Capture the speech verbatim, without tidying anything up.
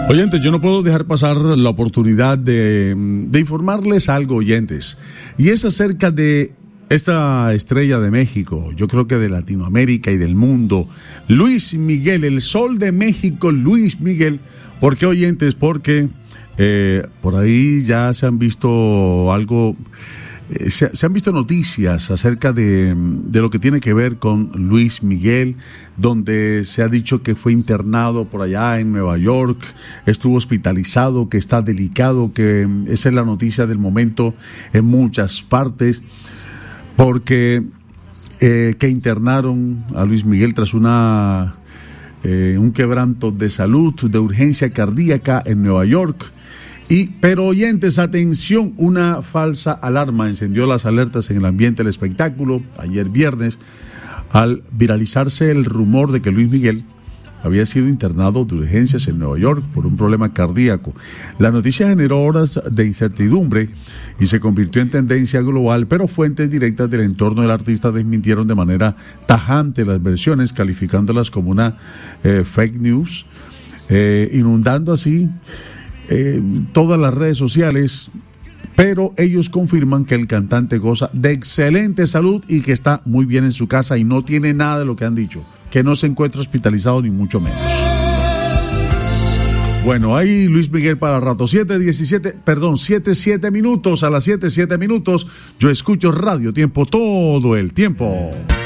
Oyentes, yo no puedo dejar pasar la oportunidad de, de informarles algo, oyentes, y es acerca de esta estrella de México, yo creo que de Latinoamérica y del mundo, Luis Miguel, el sol de México, Luis Miguel. ¿Por qué, oyentes? Porque eh, por ahí ya se han visto algo, eh, se, se han visto noticias acerca de, de lo que tiene que ver con Luis Miguel, donde se ha dicho que fue internado por allá en Nueva York, estuvo hospitalizado, que está delicado, que esa es la noticia del momento en muchas partes, porque eh, que internaron a Luis Miguel tras una eh, un quebranto de salud, de urgencia cardíaca en Nueva York. Y, pero oyentes, atención, una falsa alarma encendió las alertas en el ambiente del espectáculo ayer viernes, al viralizarse el rumor de que Luis Miguel había sido internado de urgencias en Nueva York por un problema cardíaco. La noticia generó horas de incertidumbre y se convirtió en tendencia global, pero fuentes directas del entorno del artista desmintieron de manera tajante las versiones, calificándolas como una eh, fake news, eh, inundando así eh, todas las redes sociales. Pero ellos confirman que el cantante goza de excelente salud y que está muy bien en su casa y no tiene nada de lo que han dicho, que no se encuentra hospitalizado ni mucho menos. Bueno, ahí Luis Miguel para rato, siete diecisiete, perdón, siete siete minutos, a las siete siete minutos, yo escucho Radio Tiempo todo el tiempo.